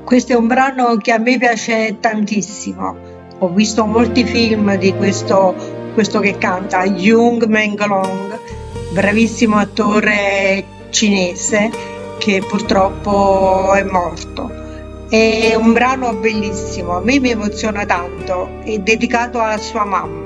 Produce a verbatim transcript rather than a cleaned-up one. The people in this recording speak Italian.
Questo è un brano che a me piace tantissimo. Ho visto molti film di questo, questo che canta, Jung Menglong, bravissimo attore cinese che purtroppo è morto. È un brano bellissimo, a me mi emoziona tanto, è dedicato alla sua mamma.